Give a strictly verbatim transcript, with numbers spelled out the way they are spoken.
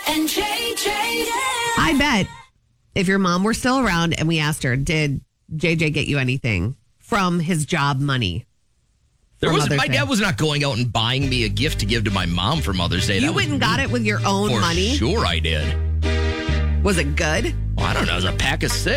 and J J. I bet if your mom were still around and we asked her, did J J get you anything from his job money? There was Mother's my Day? dad was not going out and buying me a gift to give to my mom for Mother's Day. You That was went and got me. it with your own For money? Sure I did. Was it good? Well, I don't know. It was a pack of six.